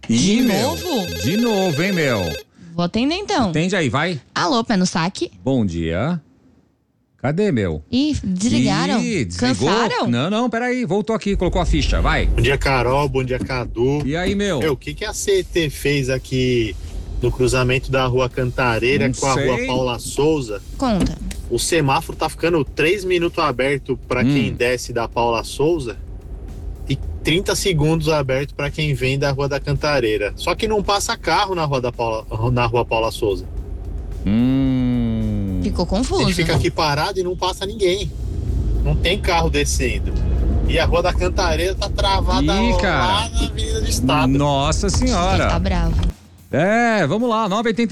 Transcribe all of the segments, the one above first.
De meu. novo? De novo, hein, meu? Vou atender então. Atende aí, vai. Alô, pé no saque? Bom dia. Cadê, meu? Ih, desligaram? Ih, desligou? Cansaram? Não, peraí. Voltou aqui, colocou a ficha, vai. Bom dia, Carol. Bom dia, Cadu. E aí, meu? O que a CET fez aqui no cruzamento da Rua Cantareira com a Rua Paula Souza? Conta. O semáforo tá ficando 3 minutos aberto para quem desce da Paula Souza e 30 segundos aberto para quem vem da Rua da Cantareira. Só que não passa carro na Rua Paula Souza. Ficou A confuso. gente fica aqui parado e não passa ninguém. Não tem carro descendo. E a Rua da Cantareira tá travada lá na Avenida do Estado. Nossa Senhora. Tá bravo. Vamos lá,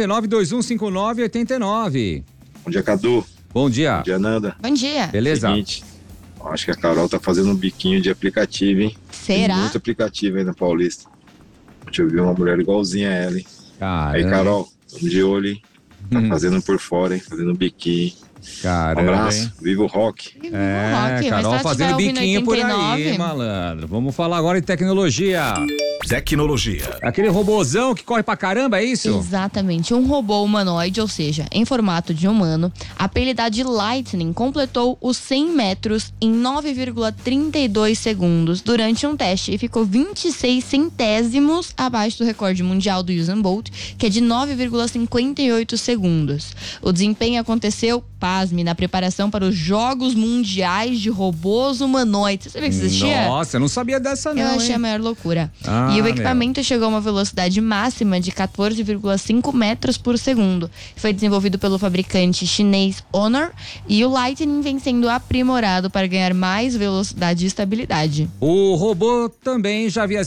989-2159-89. Bom dia, Cadu. Bom dia. Bom dia, Nanda. Bom dia. Beleza. Seguinte, acho que a Carol tá fazendo um biquinho de aplicativo, hein? Será? Tem muito aplicativo aí na Paulista. Deixa eu ver uma mulher igualzinha a ela, hein? Aí, Carol, tamo de olho, hein? Tá fazendo por fora, hein? Fazendo um biquinho. Caramba, Um abraço. hein? Viva o rock. rock, Carol mas se fazendo ela tiver biquinho por aí, 89. hein, malandro. Vamos falar agora de tecnologia. Tecnologia. Aquele robôzão que corre pra caramba, é isso? Exatamente, um robô humanoide, ou seja, em formato de humano, apelidado de Lightning, completou os 100 metros em 9,32 segundos durante um teste e ficou 26 centésimos abaixo do recorde mundial do Usain Bolt, que é de 9,58 segundos. O desempenho aconteceu, pasme, na preparação para os Jogos Mundiais de Robôs Humanoides. Você sabia que isso existia? Nossa, eu não sabia dessa não, Eu achei hein? a maior loucura. Ah, E o equipamento chegou a uma velocidade máxima de 14,5 metros por segundo. Foi desenvolvido pelo fabricante chinês Honor e o Lightning vem sendo aprimorado para ganhar mais velocidade e estabilidade. O robô também já havia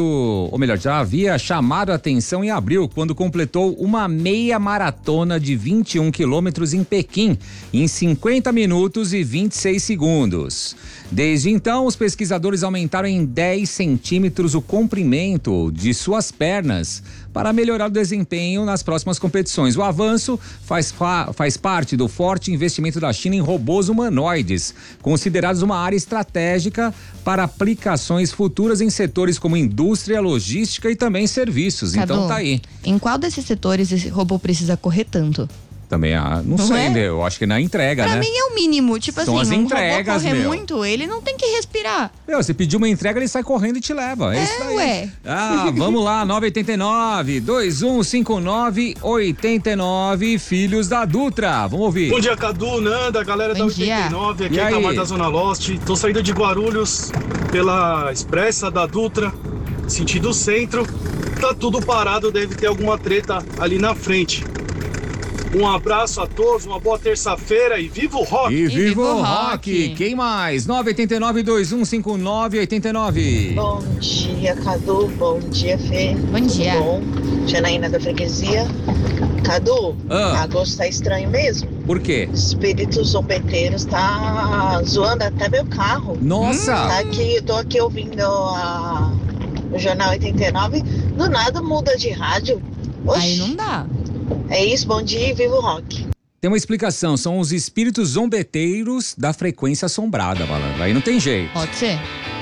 chamado a atenção em abril, quando completou uma meia maratona de 21 quilômetros em Pequim, em 50 minutos e 26 segundos. Desde então, os pesquisadores aumentaram em 10 centímetros o comprimento de suas pernas para melhorar o desempenho nas próximas competições. O avanço faz parte do forte investimento da China em robôs humanoides, considerados uma área estratégica para aplicações futuras em setores como indústria, logística e também serviços. Cadu, então tá aí. Em qual desses setores esse robô precisa correr tanto? Também, não sei, né? Eu acho que na entrega, Pra né? mim é o mínimo. Tipo São assim, as entregas, robô correr meu. muito, ele não tem que respirar. Você pediu uma entrega, ele sai correndo e te leva. É isso aí. Ué. Vamos lá, 989-2159-89, Filhos da Dutra. Vamos ouvir. Bom dia, Cadu, Nanda, galera da 89, aqui E é aí? Camargo da Zona Lost. Tô saindo de Guarulhos pela Expressa da Dutra, sentido centro. Tá tudo parado, deve ter alguma treta ali na frente. Um abraço a todos, uma boa terça-feira e viva o rock! E viva o rock! Quem mais? 989-2159-89. Bom dia, Cadu. Bom dia, Fê. Bom dia. Bom, Janaína da Freguesia. Cadu, agosto tá estranho mesmo. Por quê? Espíritos zombeteiros tá zoando até meu carro. Nossa! Tá aqui, eu tô aqui ouvindo o Jornal 89. Do nada muda de rádio. Oxi. Aí não dá. É isso, bom dia e viva o rock. Tem uma explicação, são os espíritos zombeteiros da frequência assombrada, malandro. Aí não tem jeito. Pode ser.